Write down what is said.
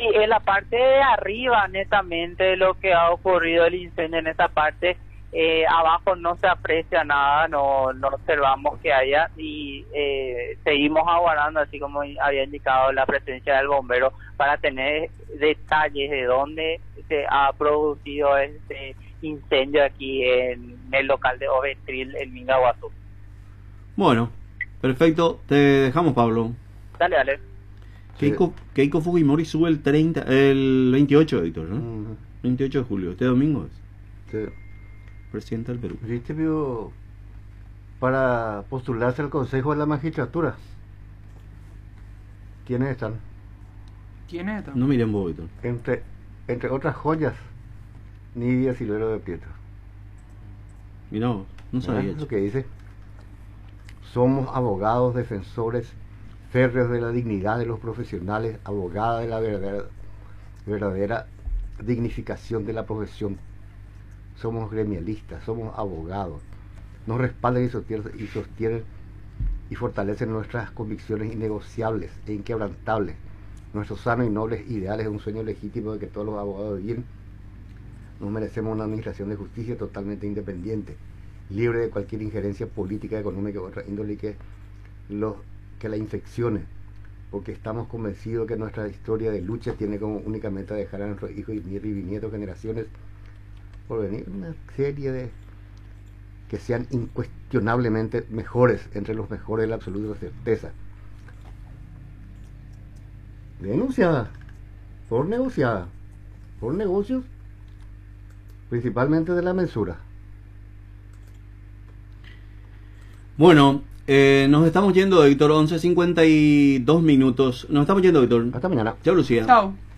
en la parte de arriba, netamente, lo que ha ocurrido el incendio en esa parte, abajo no se aprecia nada, no observamos que haya, y seguimos aguardando, así como había indicado, la presencia del bombero para tener detalles de dónde se ha producido este incendio aquí en el local de Ovestril, en Mingaguazú. Bueno, perfecto, te dejamos, Pablo. Dale, dale. Keiko Fujimori sube el 28, Héctor, ¿no? 28 de julio, este domingo es. Sí. Presidente del Perú. ¿Viste, vio? Para postularse al Consejo de la Magistratura. ¿Quiénes están? No miren vos, Héctor. Entre otras joyas, Nidia Silvero de Pietro. Mirá vos, no sabía. Lo que dice: somos abogados defensores férreos de la dignidad de los profesionales, abogada de la verdadera dignificación de la profesión. Somos gremialistas, somos abogados. Nos respaldan y sostienen y fortalecen nuestras convicciones innegociables e inquebrantables, nuestros sanos y nobles ideales de un sueño legítimo de que todos los abogados de bien nos merecemos una administración de justicia totalmente independiente, libre de cualquier injerencia política, económica u otra índole que la infeccione, porque estamos convencidos que nuestra historia de lucha tiene como única meta dejar a nuestros hijos y bisnietos generaciones por venir una serie de que sean incuestionablemente mejores, entre los mejores de la absoluta certeza. Denunciada por negociada por negocios, principalmente de la mensura. Bueno, nos estamos yendo, Héctor, 11:52 minutos. Nos estamos yendo, Héctor. Hasta mañana. Chao, Lucía. Chao.